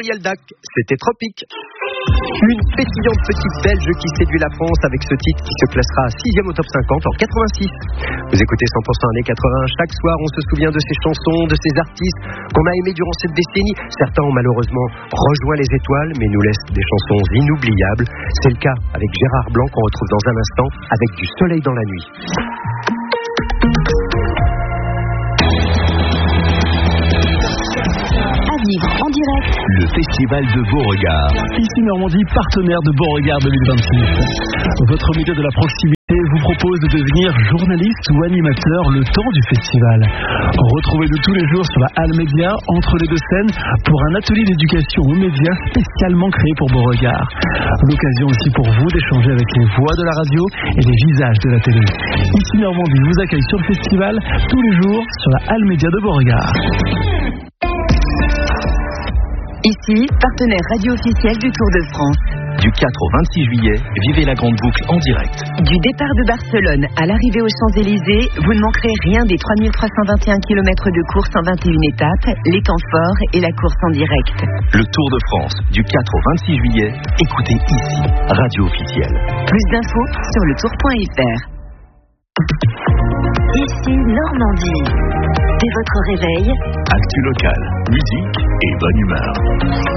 Gabriel Dac, c'était Tropique. Une pétillante petite Belge qui séduit la France avec ce titre qui se classera 6e au top 50 en 86. Vous écoutez 100% années 80. Chaque soir, on se souvient de ces chansons, de ces artistes qu'on a aimés durant cette décennie. Certains ont malheureusement rejoint les étoiles, mais nous laissent des chansons inoubliables. C'est le cas avec Gérard Blanc qu'on retrouve dans un instant avec Du soleil dans la nuit. Vivre en direct. Le Festival de Beauregard. Ici Normandie, partenaire de Beauregard 2026. Votre média de la proximité vous propose de devenir journaliste ou animateur le temps du festival. Retrouvez-nous tous les jours sur la Halle Média, entre les deux scènes, pour un atelier d'éducation aux médias spécialement créé pour Beauregard. L'occasion aussi pour vous d'échanger avec les voix de la radio et les visages de la télé. Ici Normandie vous accueille sur le festival tous les jours sur la Halle Média de Beauregard. Ici, partenaire radio officiel du Tour de France. Du 4 au 26 juillet, vivez la grande boucle en direct. Du départ de Barcelone à l'arrivée aux Champs-Élysées, vous ne manquerez rien des 3321 km de course en 21 étapes, les temps forts et la course en direct. Le Tour de France, du 4 au 26 juillet, écoutez ici, radio officielle. Plus d'infos sur letour.fr. Ici Normandie. Dès votre réveil, Actu local, musique et bonne humeur.